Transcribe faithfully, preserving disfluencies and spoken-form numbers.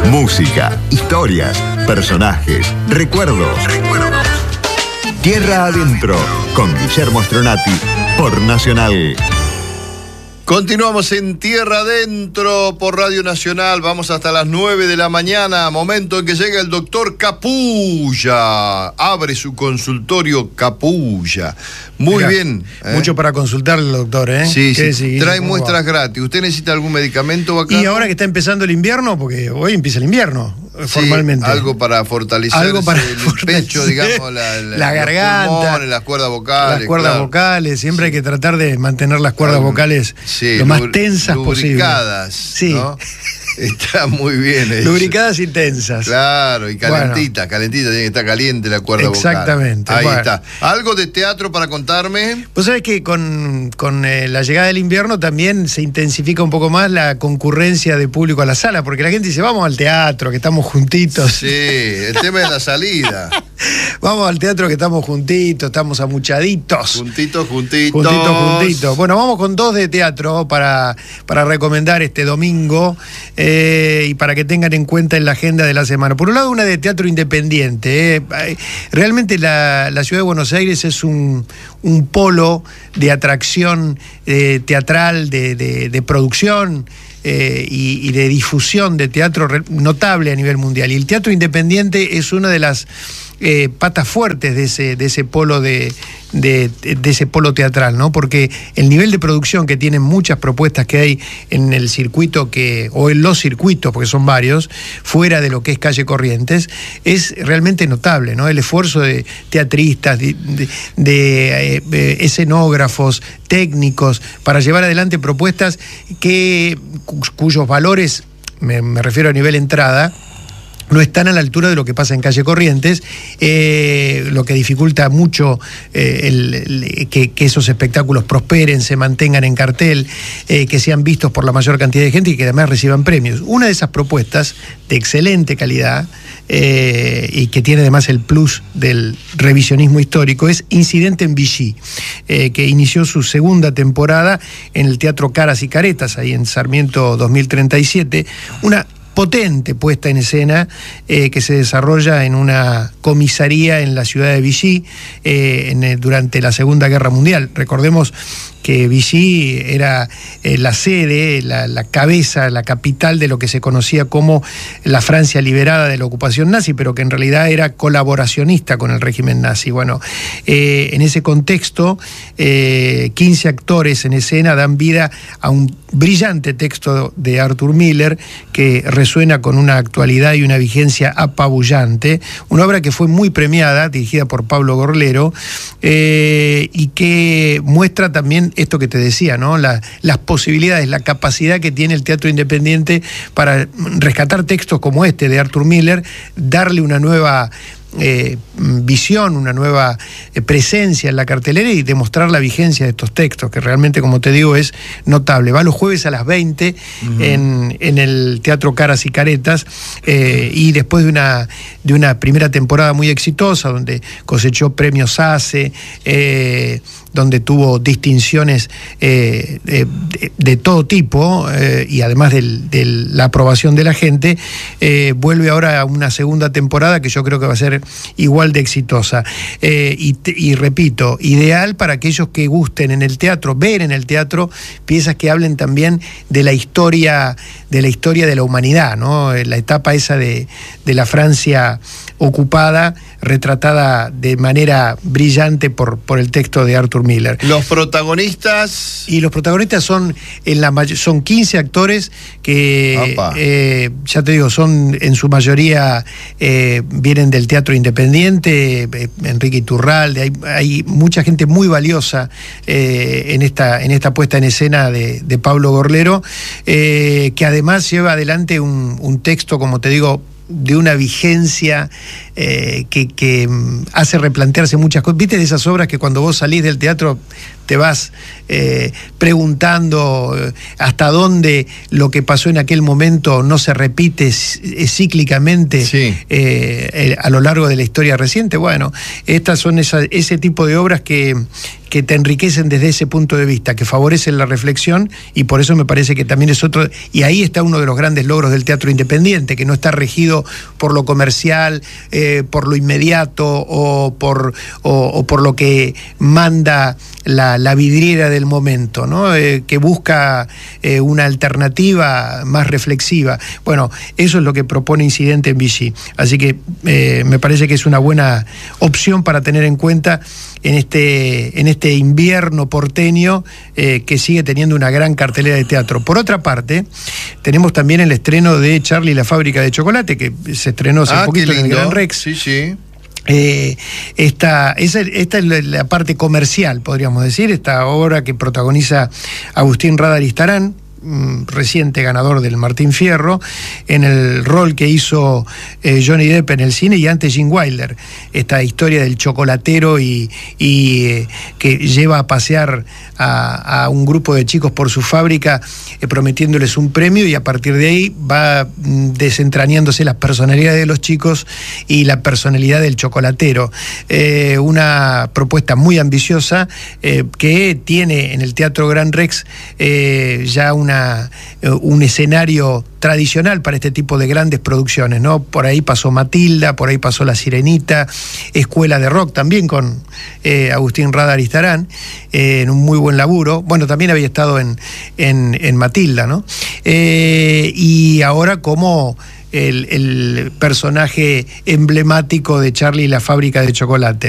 Música, historias, personajes, recuerdos. Recuerdos. Tierra Adentro, con Guillermo Stronati, por Nacional. Continuamos en Tierra Adentro por Radio Nacional. Vamos hasta las nueve de la mañana, momento en que llega el doctor Capulla. Abre su consultorio Capulla. Muy Mirá, bien. ¿eh? Mucho para consultarle, doctor, ¿eh? Sí, sí. sí. Trae muestras va? gratis. ¿Usted necesita algún medicamento acá? Y ahora que está empezando el invierno, porque hoy empieza el invierno, sí, formalmente. Algo para fortalecer algo para el fortalecer pecho, digamos, la, la, la garganta, los pulmones, las cuerdas vocales. Las cuerdas claro. vocales. Siempre sí. hay que tratar de mantener las cuerdas Algo, vocales sí, lo más tensas posible. Lubricadas, sí. ¿no? Está muy bien eso. Lubricadas y tensas. Claro, y calentita, bueno. calentita, tiene que estar caliente la cuerda Exactamente, vocal. Ahí bueno. está. ¿Algo de teatro para contarme? Pues sabés que con, con eh, la llegada del invierno también se intensifica un poco más la concurrencia de público a la sala, porque la gente dice, vamos al teatro, que estamos juntitos. Sí, el tema de la salida. Vamos al teatro que estamos juntitos, estamos amuchaditos. Juntitos, juntitos. Juntitos, juntitos. Bueno, vamos con dos de teatro para, para recomendar este domingo. Eh, y para que tengan en cuenta en la agenda de la semana. Por un lado, una de teatro independiente. Eh. Realmente la, la ciudad de Buenos Aires es un, un polo de atracción eh, teatral, de, de, de producción eh, y, y de difusión de teatro notable a nivel mundial. Y el teatro independiente es una de las Eh, patas fuertes de ese, de ese polo de, de, de ese polo teatral, ¿no? Porque el nivel de producción que tienen muchas propuestas que hay en el circuito que, o en los circuitos, porque son varios, fuera de lo que es Calle Corrientes, es realmente notable, ¿no? El esfuerzo de teatristas, de, de, de eh, escenógrafos, técnicos, para llevar adelante propuestas que, cuyos valores, me, me refiero a nivel entrada, no están a la altura de lo que pasa en Calle Corrientes, eh, lo que dificulta mucho eh, el, el, que, que esos espectáculos prosperen, se mantengan en cartel, eh, que sean vistos por la mayor cantidad de gente y que además reciban premios. Una de esas propuestas de excelente calidad eh, y que tiene además el plus del revisionismo histórico es Incidente en Vichy, eh, que inició su segunda temporada en el Teatro Caras y Caretas, ahí en Sarmiento dos mil treinta y siete. Una potente puesta en escena eh, que se desarrolla en una comisaría en la ciudad de Vichy eh, en, eh, durante la Segunda Guerra Mundial. Recordemos que Vichy era eh, la sede, la, la cabeza, la capital de lo que se conocía como la Francia liberada de la ocupación nazi, pero que en realidad era colaboracionista con el régimen nazi. Bueno, eh, en ese contexto, eh, quince actores en escena dan vida a un brillante texto de Arthur Miller que resuena con una actualidad y una vigencia apabullante, una obra que fue muy premiada, dirigida por Pablo Gorlero, eh, y que muestra también esto que te decía, ¿no? La, las posibilidades, la capacidad que tiene el teatro independiente para rescatar textos como este de Arthur Miller, darle una nueva Eh, visión, una nueva eh, presencia en la cartelera y demostrar la vigencia de estos textos, que realmente, como te digo, es notable. Va los jueves a las veinte uh-huh. en, en el Teatro Caras y Caretas eh, y después de una, de una primera temporada muy exitosa, donde cosechó premios ACE, eh, donde tuvo distinciones eh, de, de, de todo tipo eh, y además de la aprobación de la gente, eh, vuelve ahora a una segunda temporada que yo creo que va a ser igual de exitosa. Eh, y, y repito, ideal para aquellos que gusten en el teatro, ver en el teatro piezas que hablen también de la historia, de la historia de la humanidad, ¿no? La etapa esa de, de la Francia ocupada, retratada de manera brillante por, por el texto de Arthur Miller. Los protagonistas... Y los protagonistas son, en la, son quince actores que, eh, ya te digo, son en su mayoría, eh, vienen del teatro independiente, eh, Enrique Iturralde, hay, hay mucha gente muy valiosa eh, en, esta, en esta puesta en escena de, de Pablo Gorlero, eh, que además lleva adelante un, un texto, como te digo, de una vigencia eh, que, que hace replantearse muchas cosas. ¿Viste de esas obras que cuando vos salís del teatro te vas eh, preguntando hasta dónde lo que pasó en aquel momento no se repite cíclicamente sí. eh, a lo largo de la historia reciente? Bueno, estas son esa, ese tipo de obras que, que te enriquecen desde ese punto de vista, que favorecen la reflexión, y por eso me parece que también es otro, y ahí está uno de los grandes logros del teatro independiente, que no está regido por lo comercial, eh, por lo inmediato o por, o, o por lo que manda la, la vidriera del momento, ¿no? Eh, que busca eh, una alternativa más reflexiva. Bueno, eso es lo que propone Incidente en Vichy. Así que eh, me parece que es una buena opción para tener en cuenta en este, en este invierno porteño eh, que sigue teniendo una gran cartelera de teatro. Por otra parte, tenemos también el estreno de Charlie y la fábrica de chocolate, que se estrenó hace ah, poquito en el Gran Rex. Sí, sí. Eh, esta, esa, esta es la, la parte comercial, podríamos decir, esta obra que protagoniza Agustín Rada Aristarán, reciente ganador del Martín Fierro, en el rol que hizo eh, Johnny Depp en el cine, y antes Gene Wilder, esta historia del chocolatero y, y eh, que lleva a pasear a, a un grupo de chicos por su fábrica eh, prometiéndoles un premio, y a partir de ahí va mm, desentrañándose las personalidades de los chicos y la personalidad del chocolatero. Eh, una propuesta muy ambiciosa eh, que tiene en el Teatro Gran Rex eh, ya una Una, un escenario tradicional para este tipo de grandes producciones, ¿no? Por ahí pasó Matilda, por ahí pasó La Sirenita, Escuela de Rock también con eh, Agustín Rada Aristarán, eh, en un muy buen laburo. Bueno, también había estado en, en, en Matilda, ¿no? Eh, y ahora como el, el personaje emblemático de Charlie y la fábrica de chocolate.